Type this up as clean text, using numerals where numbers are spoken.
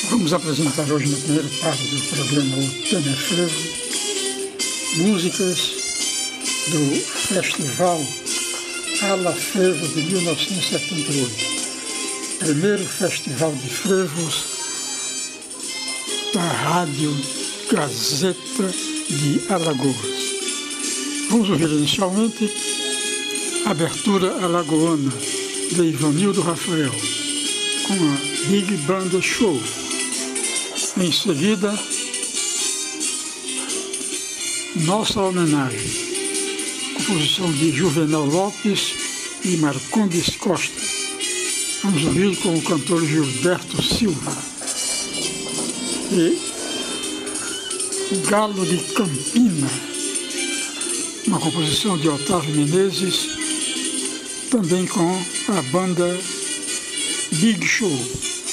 Vamos apresentar hoje na primeira parte do programa O Tema é Frevo, músicas do Festival Ala Frevo de 1978, primeiro festival de frevos da Rádio Gazeta de Alagoas. Vamos ouvir inicialmente a abertura alagoana de Ivanildo Rafael com a Big Band Show. Em seguida, Nossa Homenagem, composição de Juvenal Lopes e Marcondes Costa. Vamos ouvir com o cantor Gilberto Silva. E Galo de Campina, uma composição de Otávio Menezes, também com a banda Big Show.